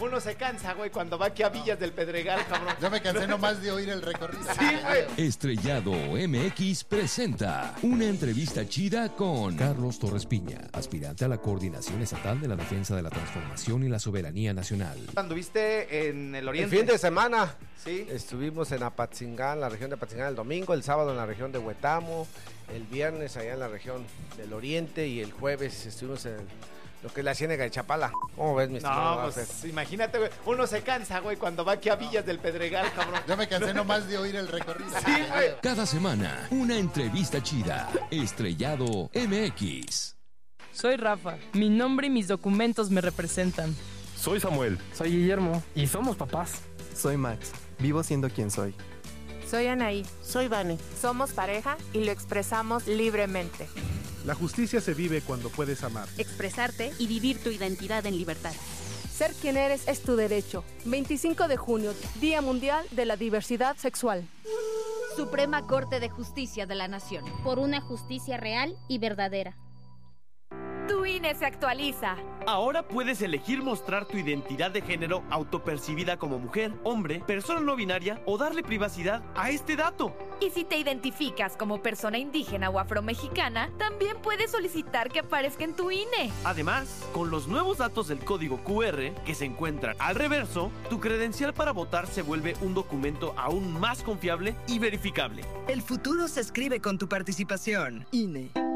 Uno se cansa, güey, cuando va aquí a Villas del Pedregal, cabrón. Ya me cansé nomás de oír el recorrido. Sí, güey. Estrellado MX presenta una entrevista chida con Carlos Torres Piña, aspirante a la Coordinación Estatal de la Defensa de la Transformación y la Soberanía Nacional. ¿Anduviste en el oriente? El fin de semana. Sí. Estuvimos en Apatzingán, la región de Apatzingán el domingo, el sábado en la región de Huetamo, el viernes allá en la región del oriente y el jueves estuvimos en lo que es la Ciénega de Chapala. ¿Cómo ves, mi estimado? No, pues imagínate, güey. Uno se cansa, güey, cuando va aquí a Villas del Pedregal, cabrón. Ya me cansé nomás de oír el recorrido. Sí, güey. cada semana una entrevista chida. Estrellado MX. Soy Rafa. Mi nombre y mis documentos me representan. Soy Samuel. Soy Guillermo y somos papás. Soy Max. Vivo siendo quien soy. Soy Anaí. Soy Vane. Somos pareja y lo expresamos libremente. La justicia se vive cuando puedes amar, expresarte y vivir tu identidad en libertad. Ser quien eres es tu derecho. 25 de junio, Día Mundial de la Diversidad Sexual. Suprema Corte de Justicia de la Nación. Por una justicia real y verdadera. Tu INE se actualiza. Ahora puedes elegir mostrar tu identidad de género autopercibida como mujer, hombre, persona no binaria o darle privacidad a este dato. Y si te identificas como persona indígena o afromexicana, también puedes solicitar que aparezca en tu INE. Además, con los nuevos datos del código QR que se encuentran al reverso, tu credencial para votar se vuelve un documento aún más confiable y verificable. El futuro se escribe con tu participación. INE.